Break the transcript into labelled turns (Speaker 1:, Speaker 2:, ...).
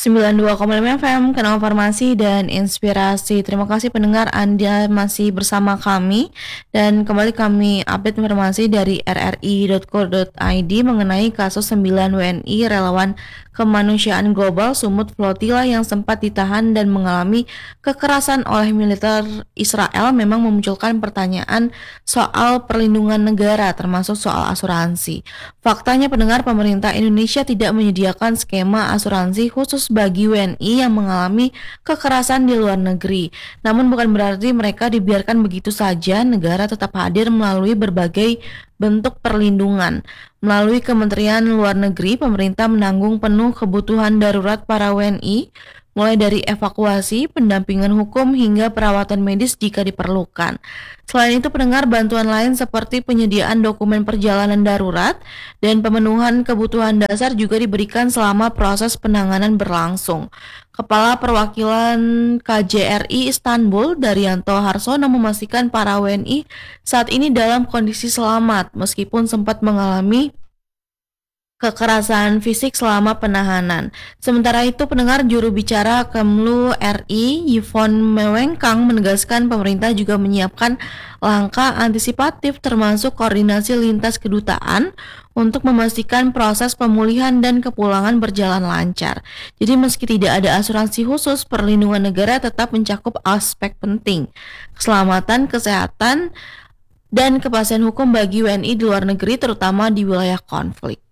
Speaker 1: 92,5 FM, Kanal Farmasi dan Inspirasi. Terima kasih pendengar Anda masih bersama kami dan kembali kami update informasi dari rri.co.id mengenai kasus 9 WNI relawan kemanusiaan global Sumut Flotilla yang sempat ditahan dan mengalami kekerasan oleh militer Israel memang memunculkan pertanyaan soal perlindungan negara termasuk soal asuransi. Faktanya pendengar, pemerintah Indonesia tidak menyediakan skema asuransi khusus bagi WNI yang mengalami kekerasan di luar negeri. Namun bukan berarti mereka dibiarkan begitu saja, negara tetap hadir melalui berbagai bentuk perlindungan. Melalui Kementerian Luar Negeri, pemerintah menanggung penuh kebutuhan darurat para WNI, mulai dari evakuasi, pendampingan hukum, hingga perawatan medis jika diperlukan. Selain itu, pendengar, bantuan lain seperti penyediaan dokumen perjalanan darurat dan pemenuhan kebutuhan dasar juga diberikan selama proses penanganan berlangsung. Kepala Perwakilan KJRI Istanbul, Daryanto Harsono, memastikan para WNI saat ini dalam kondisi selamat meskipun sempat mengalami kekerasan fisik selama penahanan. Sementara itu, pendengar, juru bicara Kemlu RI Yvonne Mewengkang menegaskan pemerintah juga menyiapkan langkah antisipatif termasuk koordinasi lintas kedutaan untuk memastikan proses pemulihan dan kepulangan berjalan lancar. Jadi meski tidak ada asuransi khusus, perlindungan negara tetap mencakup aspek penting, keselamatan, kesehatan, dan kepastian hukum bagi WNI di luar negeri terutama di wilayah konflik.